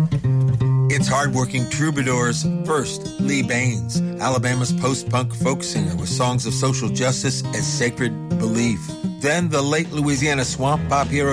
It's hardworking troubadours. First, Lee Baines, Alabama's post-punk folk singer with songs of social justice as sacred belief. Then the late Louisiana swamp pop hero